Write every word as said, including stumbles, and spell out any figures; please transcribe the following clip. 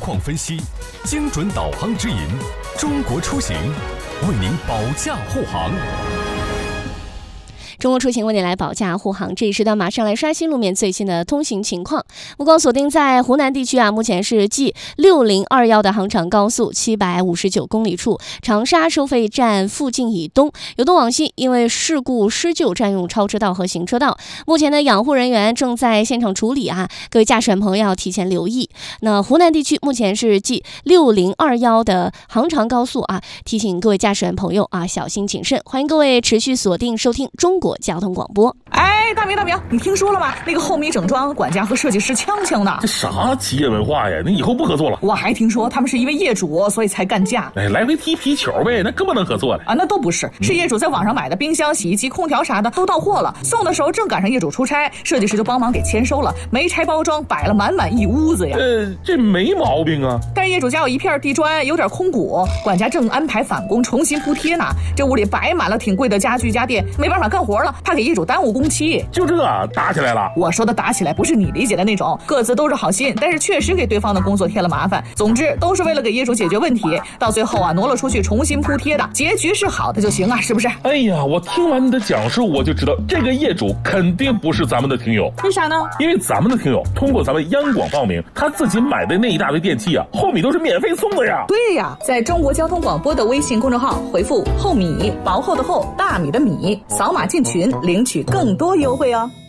况分析，精准导航指引，中国出行为您保驾护航。 中国出行为你来保驾护航，这一时段马上来刷新路面最新的通行情况。目光锁定在湖南地区啊，目前是 G 六零二一 的杭长高速七百五十九公里处，长沙收费站附近以东，由东往西因为事故施救占用超车道和行车道，目前的养护人员正在现场处理啊，各位驾驶员朋友要提前留意。那湖南地区目前是 G 六零二一 的杭长高速啊，提醒各位驾驶员朋友啊，小心谨慎。欢迎各位持续锁定收听中国交通广播。 哎，大明大明，你听说了吗？那个后米整装管家和设计师呛呛呢。 这啥企业文化呀？那以后不合作了。 我还听说他们是因为业主所以才干架。 哎，来回踢皮球呗，那根本能合作了啊？那都不是，是业主在网上买的冰箱、洗衣机、空调啥的都到货了，送的时候正赶上业主出差，设计师就帮忙给签收了，没拆包装，摆了满满一屋子呀。 呃，这没毛病啊。 但是业主家有一片地砖，有点空鼓，管家正安排返工重新铺贴呢。这屋里摆满了挺贵的家具家电，没办法干活了，怕给业主耽误工期。 就这打起来了？ 我说的打起来不是你理解的那种，各自都是好心，但是确实给对方的工作添了麻烦。总之都是为了给业主解决问题，到最后啊挪了出去重新铺贴的，结局是好的就行啊，是不是？ 哎呀，我听完你的讲述，我就知道这个业主肯定不是咱们的听友。 为啥呢？ 因为咱们的听友通过咱们央广报名，他自己买的那一大堆电器啊，后米都是免费送的呀。 对呀，在中国交通广播的微信公众号回复后米，薄厚的厚，大米的米，扫码进群领取更多优惠哦。